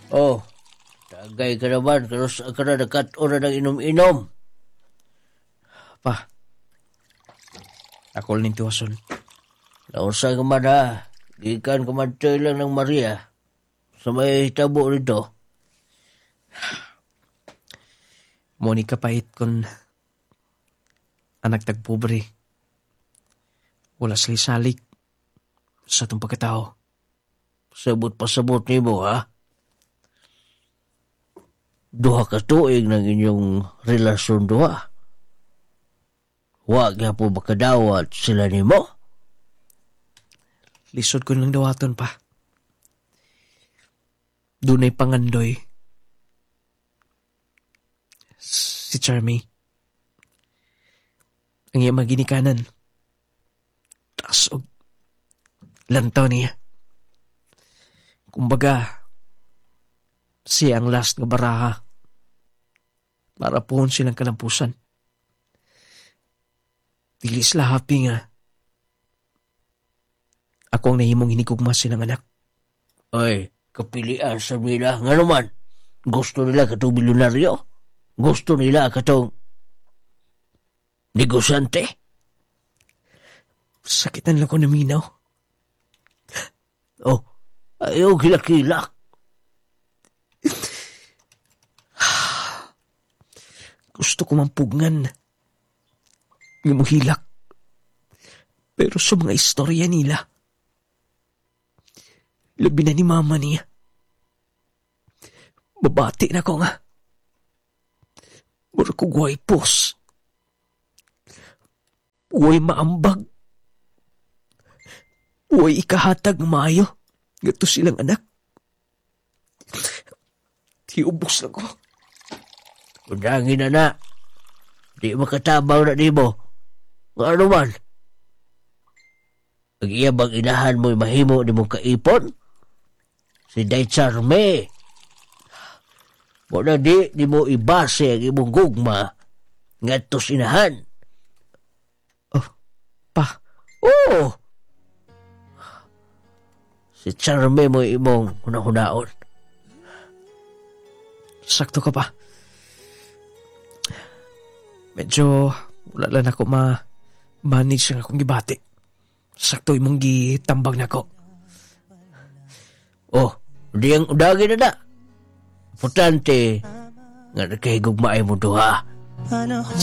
Oh, tagay ka naman. Karos ka na nakat-ora ng inom-inom. Pa, ako ning tuwason. Naunsa ka man ha. Gikan ka man lang ng Maria. Sa may tabo rito. Monica pait kon anak tagpobre. Wala salik sa itong pagkatao. Sabot-pasabot ni mo ha. Duha ka tuig ng inyong relasyon duha. Huwag nga po makadawat sila ni mo. Lisod ko ng dawaton pa. Dunay pangandoy. Si Charmy. Ang iyang maginikanan. Taas og lantaw niya. Kumbaga, siya ang last nga baraha. Para pohon silang kalampusan. Dili sila happy nga. Ako ang nahimong hinigugma silang anak. Ay, kapilian sa nila. Nga naman, gusto nila katong milyonaryo. Gusto nila katong negosyante. Sakitan lang ko naminaw. Oh, ayaw kilak-kilak. Gusto ko mampugngan. Yung hilak. Pero sa mga istorya nila, labi na ni mama niya. Babati na ko nga. Mura ko guwaypos. Uway maambag. Uway ikahatag maayo. Gato silang anak. Tiubos na ko. Undangin na. Di makatabaw na di mo. Nga naman. Ang iya bang inahan mo'y mahimo ni mong kaipon? Si Day Charme. Muna di mo ibase ang imong gugma ngadtos inahan. Oh, pa. Oo. Si Charme mo imong hunahunaon. Sakto ka pa. Medyo wala lang ako ma-manage ang akong gibati. Sakto imong gitambag na ko. Oh, di ang udagi na na. Importante nga nakahigugmaay mo duha.